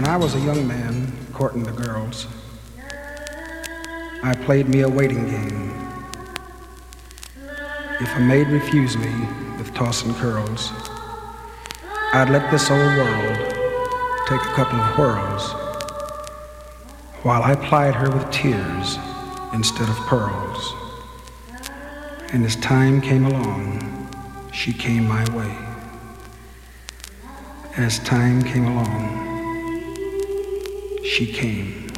I was a young man courting the girls, I played me a waiting game. If a maid refused me with tossing curls, I'd let this old world take a couple of whirls while I plied her with tears instead of pearls. And as time came along, she came my way. As time came along, she came